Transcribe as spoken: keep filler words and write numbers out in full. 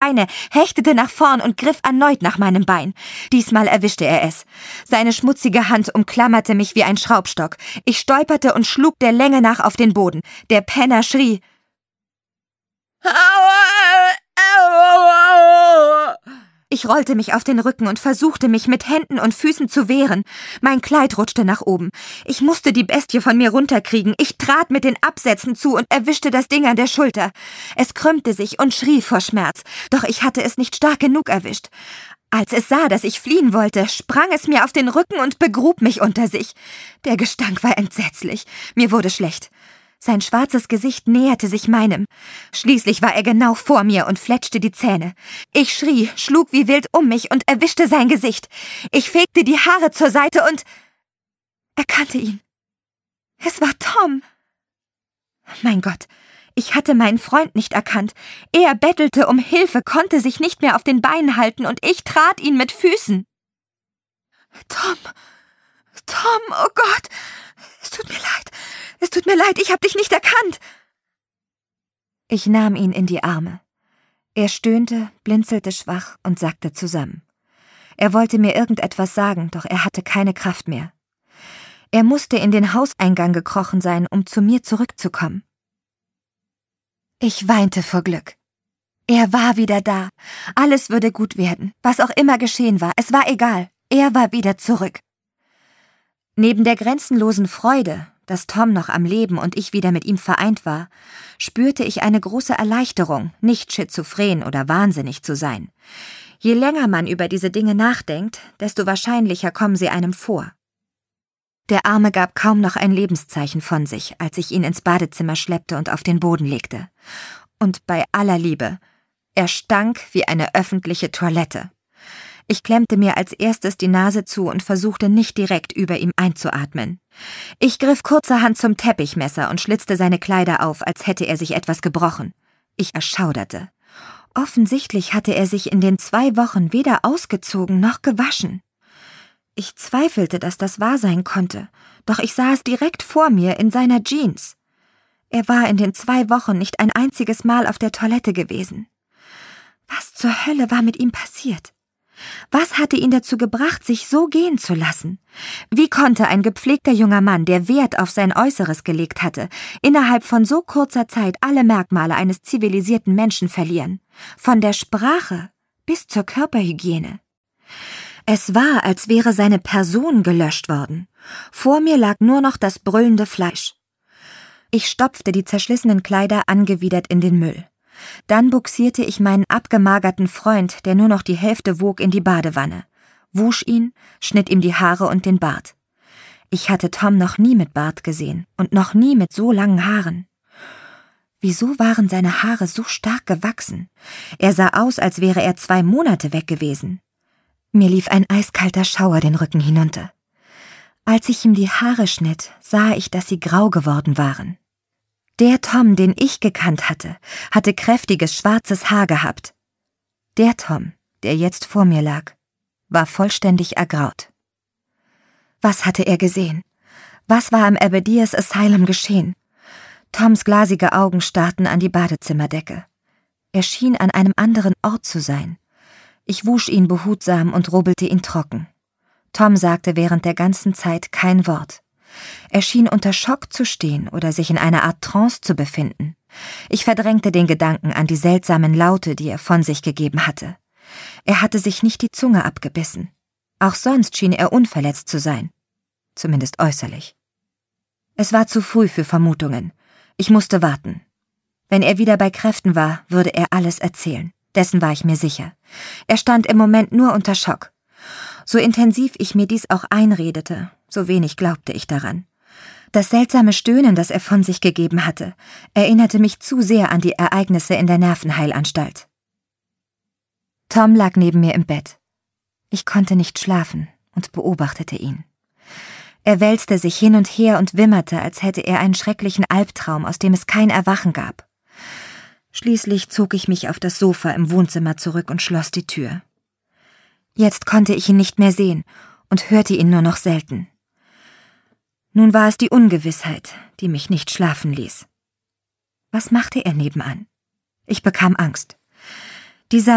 Beine, hechtete nach vorn und griff erneut nach meinem Bein. Diesmal erwischte er es. Seine schmutzige Hand umklammerte mich wie ein Schraubstock. Ich stolperte und schlug der Länge nach auf den Boden. Der Penner schrie: Aua! Aua! Ich rollte mich auf den Rücken und versuchte, mich mit Händen und Füßen zu wehren. Mein Kleid rutschte nach oben. Ich musste die Bestie von mir runterkriegen. Ich trat mit den Absätzen zu und erwischte das Ding an der Schulter. Es krümmte sich und schrie vor Schmerz, doch ich hatte es nicht stark genug erwischt. Als es sah, dass ich fliehen wollte, sprang es mir auf den Rücken und begrub mich unter sich. Der Gestank war entsetzlich. Mir wurde schlecht. Sein schwarzes Gesicht näherte sich meinem. Schließlich war er genau vor mir und fletschte die Zähne. Ich schrie, schlug wie wild um mich und erwischte sein Gesicht. Ich fegte die Haare zur Seite und erkannte ihn. Es war Tom. Mein Gott, ich hatte meinen Freund nicht erkannt. Er bettelte um Hilfe, konnte sich nicht mehr auf den Beinen halten und ich trat ihn mit Füßen. Tom, Tom, oh Gott, es tut mir leid. Es tut mir leid, ich hab dich nicht erkannt. Ich nahm ihn in die Arme. Er stöhnte, blinzelte schwach und sackte zusammen. Er wollte mir irgendetwas sagen, doch er hatte keine Kraft mehr. Er musste in den Hauseingang gekrochen sein, um zu mir zurückzukommen. Ich weinte vor Glück. Er war wieder da. Alles würde gut werden. Was auch immer geschehen war, es war egal. Er war wieder zurück. Neben der grenzenlosen Freude, dass Tom noch am Leben und ich wieder mit ihm vereint war, spürte ich eine große Erleichterung, nicht schizophren oder wahnsinnig zu sein. Je länger man über diese Dinge nachdenkt, desto wahrscheinlicher kommen sie einem vor. Der Arme gab kaum noch ein Lebenszeichen von sich, als ich ihn ins Badezimmer schleppte und auf den Boden legte. Und bei aller Liebe, er stank wie eine öffentliche Toilette. Ich klemmte mir als erstes die Nase zu und versuchte nicht direkt über ihm einzuatmen. Ich griff kurzerhand zum Teppichmesser und schlitzte seine Kleider auf, als hätte er sich etwas gebrochen. Ich erschauderte. Offensichtlich hatte er sich in den zwei Wochen weder ausgezogen noch gewaschen. Ich zweifelte, dass das wahr sein konnte, doch ich sah es direkt vor mir in seiner Jeans. Er war in den zwei Wochen nicht ein einziges Mal auf der Toilette gewesen. Was zur Hölle war mit ihm passiert? Was hatte ihn dazu gebracht, sich so gehen zu lassen? Wie konnte ein gepflegter junger Mann, der Wert auf sein Äußeres gelegt hatte, innerhalb von so kurzer Zeit alle Merkmale eines zivilisierten Menschen verlieren? Von der Sprache bis zur Körperhygiene. Es war, als wäre seine Person gelöscht worden. Vor mir lag nur noch das brüllende Fleisch. Ich stopfte die zerschlissenen Kleider angewidert in den Müll. Dann buxierte ich meinen abgemagerten Freund, der nur noch die Hälfte wog, in die Badewanne, wusch ihn, schnitt ihm die Haare und den Bart. Ich hatte Tom noch nie mit Bart gesehen und noch nie mit so langen Haaren. Wieso waren seine Haare so stark gewachsen? Er sah aus, als wäre er zwei Monate weg gewesen. Mir lief ein eiskalter Schauer den Rücken hinunter. Als ich ihm die Haare schnitt, sah ich, dass sie grau geworden waren. Der Tom, den ich gekannt hatte, hatte kräftiges schwarzes Haar gehabt. Der Tom, der jetzt vor mir lag, war vollständig ergraut. Was hatte er gesehen? Was war im Aberdeers Asylum geschehen? Toms glasige Augen starrten an die Badezimmerdecke. Er schien an einem anderen Ort zu sein. Ich wusch ihn behutsam und rubbelte ihn trocken. Tom sagte während der ganzen Zeit kein Wort. Er schien unter Schock zu stehen oder sich in einer Art Trance zu befinden. Ich verdrängte den Gedanken an die seltsamen Laute, die er von sich gegeben hatte. Er hatte sich nicht die Zunge abgebissen. Auch sonst schien er unverletzt zu sein. Zumindest äußerlich. Es war zu früh für Vermutungen. Ich musste warten. Wenn er wieder bei Kräften war, würde er alles erzählen. Dessen war ich mir sicher. Er stand im Moment nur unter Schock. So intensiv ich mir dies auch einredete, so wenig glaubte ich daran. Das seltsame Stöhnen, das er von sich gegeben hatte, erinnerte mich zu sehr an die Ereignisse in der Nervenheilanstalt. Tom lag neben mir im Bett. Ich konnte nicht schlafen und beobachtete ihn. Er wälzte sich hin und her und wimmerte, als hätte er einen schrecklichen Albtraum, aus dem es kein Erwachen gab. Schließlich zog ich mich auf das Sofa im Wohnzimmer zurück und schloss die Tür. Jetzt konnte ich ihn nicht mehr sehen und hörte ihn nur noch selten. Nun war es die Ungewissheit, die mich nicht schlafen ließ. Was machte er nebenan? Ich bekam Angst. Dieser